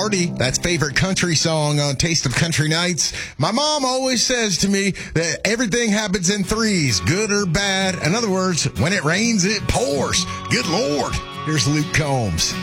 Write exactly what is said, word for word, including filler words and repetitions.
Lombardi, that's favorite country song on Taste of Country Nights. My mom always says to me that everything happens in threes, good or bad. In other words, when it rains, it pours. Good Lord. Here's Luke Combs.